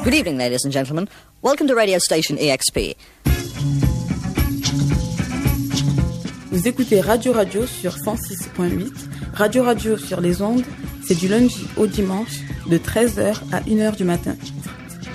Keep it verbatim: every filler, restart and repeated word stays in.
Good evening, ladies and gentlemen. Welcome to radio station E X P. Vous écoutez Radio Radio sur cent six point huit. Radio Radio sur les ondes, c'est du lundi au dimanche de treize heures à une heure du matin.